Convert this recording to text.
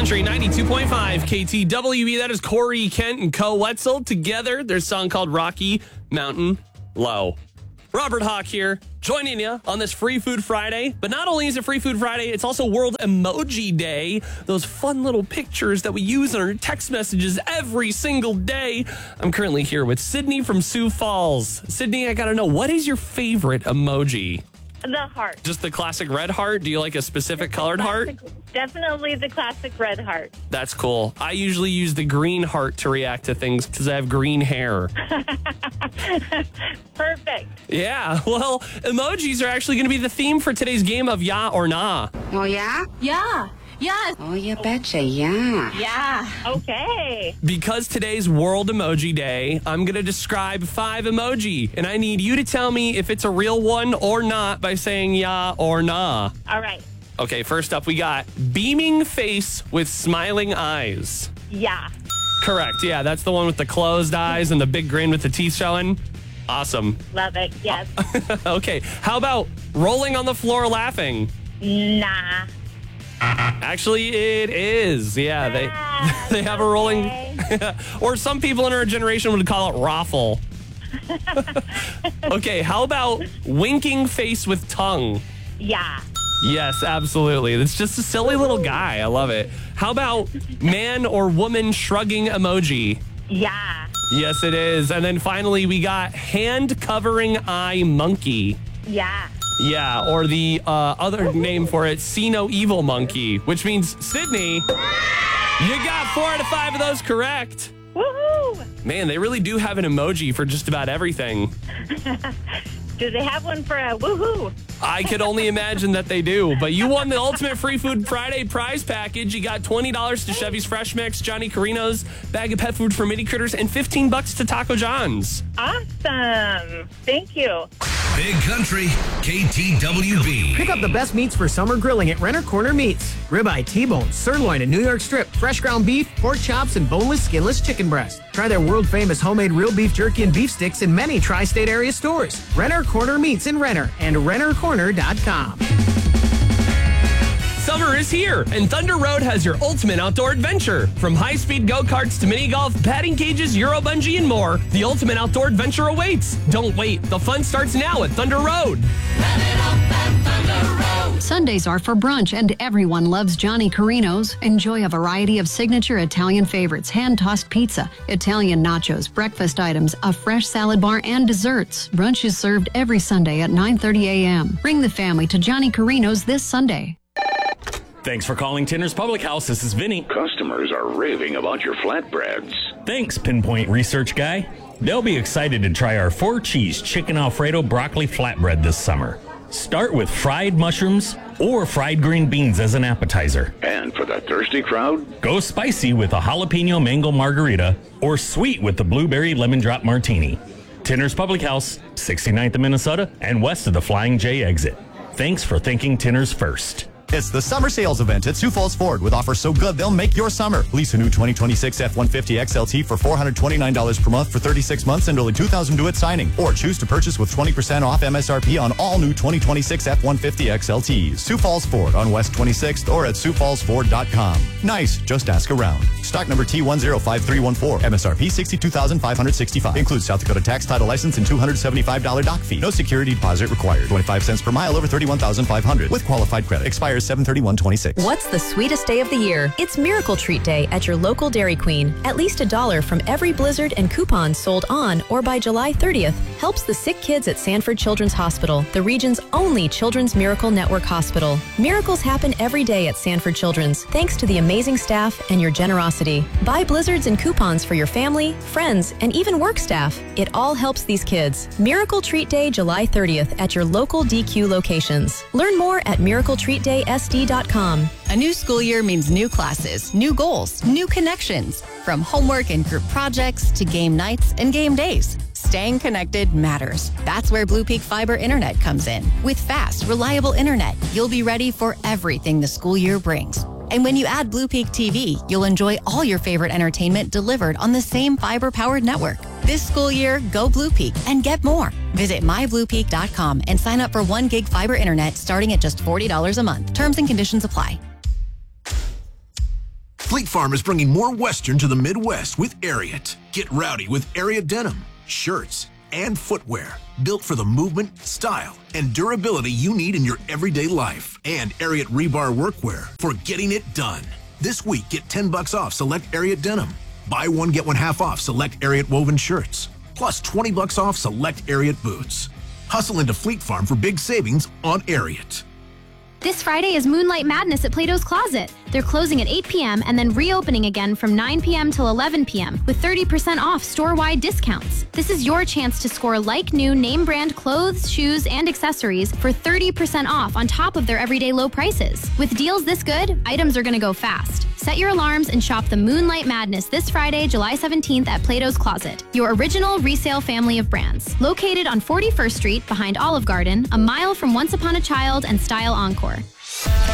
Country 92.5 KTWE. That is Corey Kent and Co. Wetzel together. Their song called Rocky Mountain Low. Robert Hawk here, joining you on this Free Food Friday. But not only is it Free Food Friday, it's also World Emoji Day. Those fun little pictures that we use in our text messages every single day. I'm currently here with Sydney from Sioux Falls. Sydney, I gotta know, what is your favorite emoji? The heart. Just the classic red heart? Do you like a specific colored heart? Definitely the classic red heart. That's cool. I usually use the green heart to react to things because I have green hair. Perfect. Yeah, well, emojis are actually going to be the theme for today's game of Yeah or Nah. Oh, yeah? Yeah. Yeah. Oh, you betcha, yeah. Yeah. Okay. Because today's World Emoji Day, I'm going to describe 5 emoji, and I need you to tell me if it's a real one or not by saying yeah or nah. All right. Okay, first up, we got beaming face with smiling eyes. Yeah. Correct, yeah, that's the one with the closed eyes and the big grin with the teeth showing. Awesome. Love it. Yes. Okay, how about rolling on the floor laughing? Nah. Actually, it is. Yeah, they have a rolling. Okay. Or some people in our generation would call it raffle. Okay, how about winking face with tongue? Yeah. Yes, absolutely. It's just a silly little guy. I love it. How about man or woman shrugging emoji? Yeah. Yes, it is. And then finally, we got hand covering eye monkey. Yeah. Yeah, or the other name for it, see no evil monkey, which means, Sydney, you got 4 out of 5 of those correct. Woohoo! Man, they really do have an emoji for just about everything. Do they have one for a woohoo? I could only imagine that they do. But you won the Ultimate Free Food Friday prize package. You got $20 to Chevy's Fresh Mix, Johnny Carino's, bag of pet food for Mini Critters, and $15 to Taco John's. Awesome. Thank you. Big Country, KTWB. Pick up the best meats for summer grilling at Renner Corner Meats. Ribeye, T-bone, sirloin, and New York strip, fresh ground beef, pork chops, and boneless, skinless chicken breast. Try their world-famous homemade real beef jerky and beef sticks in many tri-state area stores. Renner Corner Meats in Renner and rennercorner.com. Summer is here, and Thunder Road has your ultimate outdoor adventure. From high-speed go-karts to mini golf, batting cages, Euro bungee, and more, the ultimate outdoor adventure awaits. Don't wait. The fun starts now at Thunder Road. Sundays are for brunch, and everyone loves Johnny Carino's. Enjoy a variety of signature Italian favorites, hand-tossed pizza, Italian nachos, breakfast items, a fresh salad bar, and desserts. Brunch is served every Sunday at 9:30 a.m. Bring the family to Johnny Carino's this Sunday. Thanks for calling Tinner's Public House. This is Vinny. Customers are raving about your flatbreads. Thanks, Pinpoint Research Guy. They'll be excited to try our 4-cheese chicken Alfredo broccoli flatbread this summer. Start with fried mushrooms or fried green beans as an appetizer. And for the thirsty crowd, go spicy with a jalapeno mango margarita or sweet with the blueberry lemon drop martini. Tinner's Public House, 69th of Minnesota and west of the Flying J exit. Thanks for thinking Tinner's first. It's the summer sales event at Sioux Falls Ford with offers so good they'll make your summer. Lease a new 2026 F-150 XLT for $429 per month for 36 months and only $2,000 due at signing. Or choose to purchase with 20% off MSRP on all new 2026 F-150 XLTs. Sioux Falls Ford on West 26th or at SiouxFallsFord.com. Nice, just ask around. Stock number T105314. MSRP $62,565. Includes South Dakota tax, title license, and $275 dock fee. No security deposit required. 25 cents per mile over 31,500 with qualified credit. Expires 7/31/26. What's the sweetest day of the year? It's Miracle Treat Day at your local Dairy Queen. At least $1 from every Blizzard and coupons sold on or by July 30th helps the sick kids at Sanford Children's Hospital, the region's only Children's Miracle Network hospital. Miracles happen every day at Sanford Children's, thanks to the amazing staff and your generosity. Buy Blizzards and coupons for your family, friends, and even work staff. It all helps these kids. Miracle Treat Day, July 30th at your local DQ locations. Learn more at miracletreatdaysd.com. A new school year means new classes, new goals, new connections. From homework and group projects to game nights and game days. Staying connected matters. That's where Blue Peak Fiber Internet comes in. With fast, reliable internet, you'll be ready for everything the school year brings. And when you add Blue Peak TV, you'll enjoy all your favorite entertainment delivered on the same fiber-powered network. This school year, go Blue Peak and get more. Visit mybluepeak.com and sign up for 1 gig fiber internet starting at just $40 a month. Terms and conditions apply. Fleet Farm is bringing more Western to the Midwest with Ariat. Get rowdy with Ariat denim, shirts, and footwear built for the movement, style, and durability you need in your everyday life. And Ariat rebar workwear for getting it done. This week, get $10 off select Ariat denim. Buy one, get one half off select Ariat woven shirts. Plus $20 off select Ariat boots. Hustle into Fleet Farm for big savings on Ariat. This Friday is Moonlight Madness at Plato's Closet. They're closing at 8 p.m. and then reopening again from 9 p.m. till 11 p.m. with 30% off store-wide discounts. This is your chance to score like-new name-brand clothes, shoes, and accessories for 30% off on top of their everyday low prices. With deals this good, items are going to go fast. Set your alarms and shop the Moonlight Madness this Friday, July 17th at Plato's Closet, your original resale family of brands. Located on 41st Street behind Olive Garden, a mile from Once Upon a Child and Style Encore.